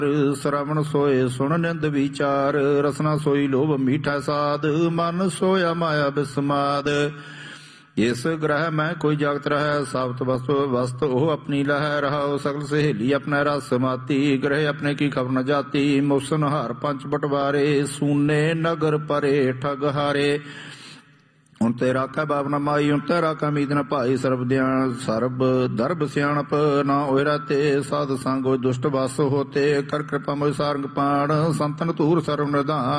श्रवण सोए सुन निंद विचार, रसना सोई लोभ मीठा साध, मन सोया माया बिस्माद। इस ग्रह में कोई जागत रह, सावत वस्त ओ अपनी लह, रहो सकल सहेली अपना रस माती, ग्रह अपने की खबर न जाती, मुसन हार पंच बटवारे, सूने नगर परे ठग हारे। ਹੁਣ ਤੇ ਰਾਖਾ ਬਾਬ ਨਾ ਮਾਈ, ਹੁਣ ਤੇ ਰਾਖਾ ਮੀਤ ਨ ਭਾਈ, ਸਰਬ ਦਰਬ ਸਿਆਣਪ ਨਾ ਓਇਰਾ ਤੇ, ਸਾਧ ਸੰਗ ਦੁਸ਼ਟ ਵਸ ਹੋਤੇ, ਕਰ ਕਿਰਪਾ ਮੋਇ ਸਾਰੰਗ ਪਾਣ, ਸੰਤਨ ਧੂਰ ਸਰਵ ਨਿਧਾਨ।